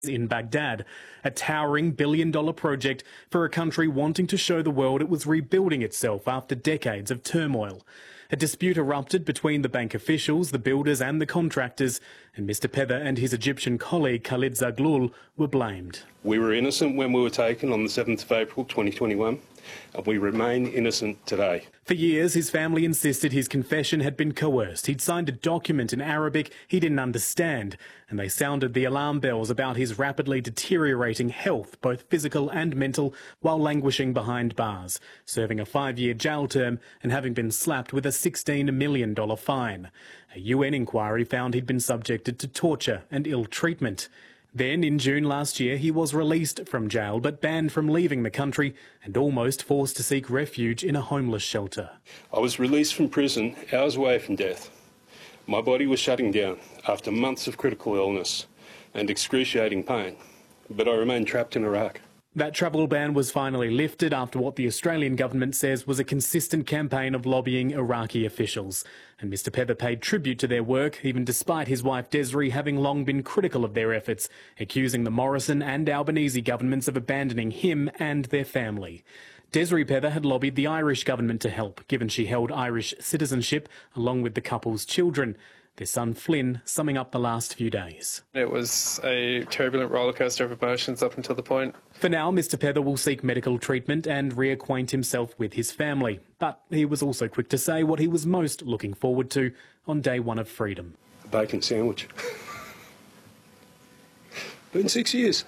in Baghdad, a towering billion-dollar project for a country wanting to show the world it was rebuilding itself after decades of turmoil. A dispute erupted between the bank officials, the builders and the contractors, and Mr Pether and his Egyptian colleague Khalid Zaghloul were blamed. We were innocent when we were taken on the 7th of April 2021, and we remain innocent today. For years, his family insisted his confession had been coerced. He'd signed a document in Arabic he didn't understand, and they sounded the alarm bells about his rapidly deteriorating health, both physical and mental, while languishing behind bars, serving a 5-year jail term and having been slapped with a $16 million fine. A UN inquiry found he'd been subjected to torture and ill treatment. Then, in June last year, he was released from jail but banned from leaving the country and almost forced to seek refuge in a homeless shelter. I was released from prison hours away from death. My body was shutting down after months of critical illness and excruciating pain, but I remained trapped in Iraq. That travel ban was finally lifted after what the Australian government says was a consistent campaign of lobbying Iraqi officials. And Mr Pether paid tribute to their work, even despite his wife Desiree having long been critical of their efforts, accusing the Morrison and Albanese governments of abandoning him and their family. Desiree Pether had lobbied the Irish government to help, given she held Irish citizenship along with the couple's children. Their son Flynn summing up the last few days. It was a turbulent rollercoaster of emotions up until the point. For now, Mr Pether will seek medical treatment and reacquaint himself with his family. But he was also quick to say what he was most looking forward to on day one of freedom. A bacon sandwich. Been 6 years.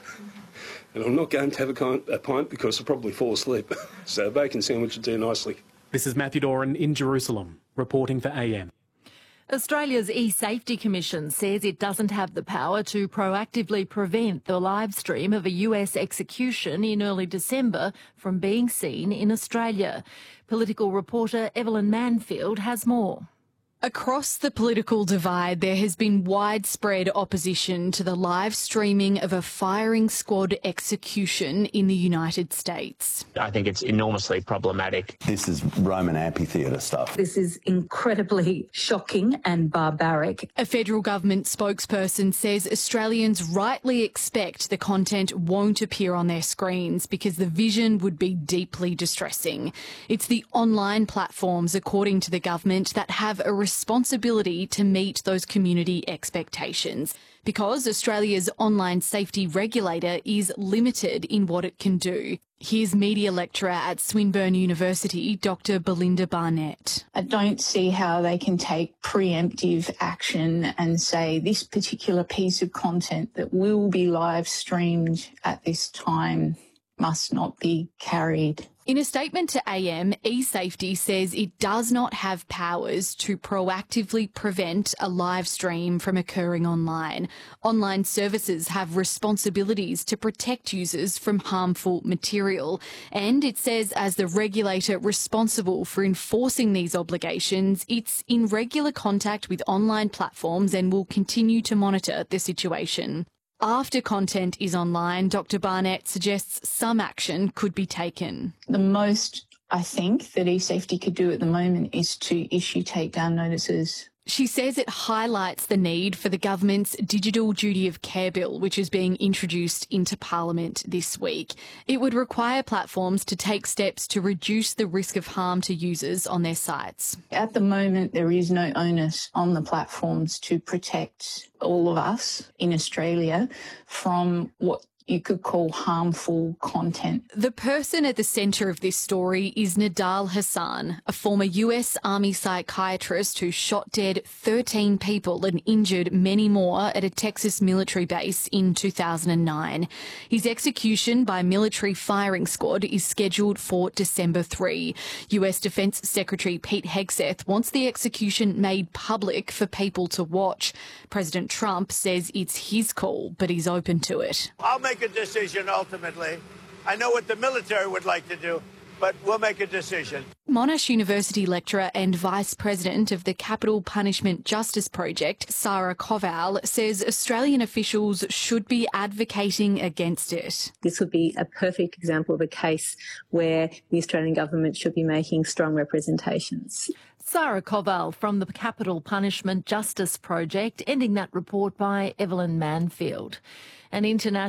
And I'm not going to have a pint because I'll probably fall asleep. So a bacon sandwich would do nicely. This is Matthew Doran in Jerusalem, reporting for AM. Australia's eSafety Commission says it doesn't have the power to proactively prevent the live stream of a US execution in early December from being seen in Australia. Political reporter Evelyn Manfield has more. Across the political divide, there has been widespread opposition to the live streaming of a firing squad execution in the United States. I think it's enormously problematic. This is Roman amphitheatre stuff. This is incredibly shocking and barbaric. A federal government spokesperson says Australians rightly expect the content won't appear on their screens because the vision would be deeply distressing. It's the online platforms, according to the government, that have a responsibility to meet those community expectations because Australia's online safety regulator is limited in what it can do. Here's media lecturer at Swinburne University, Dr Belinda Barnett. I don't see how they can take preemptive action and say this particular piece of content that will be live streamed at this time must not be carried. In a statement to AM, eSafety says it does not have powers to proactively prevent a live stream from occurring online. Online services have responsibilities to protect users from harmful material. And it says as the regulator responsible for enforcing these obligations, it's in regular contact with online platforms and will continue to monitor the situation. After content is online, Dr Barnett suggests some action could be taken. The most I think that eSafety could do at the moment is to issue takedown notices. She says it highlights the need for the government's Digital Duty of Care Bill, which is being introduced into Parliament this week. It would require platforms to take steps to reduce the risk of harm to users on their sites. At the moment, there is no onus on the platforms to protect all of us in Australia from what you could call harmful content. The person at the centre of this story is Nidal Hasan, a former US Army psychiatrist who shot dead 13 people and injured many more at a Texas military base in 2009. His execution by military firing squad is scheduled for December 3. US Defence Secretary Pete Hegseth wants the execution made public for people to watch. President Trump says it's his call, but he's open to it. I'll make a decision ultimately. I know what the military would like to do, but we'll make a decision. Monash University lecturer and Vice President of the Capital Punishment Justice Project, Sarah Koval, says Australian officials should be advocating against it. This would be a perfect example of a case where the Australian government should be making strong representations. Sarah Koval from the Capital Punishment Justice Project, ending that report by Evelyn Manfield. An international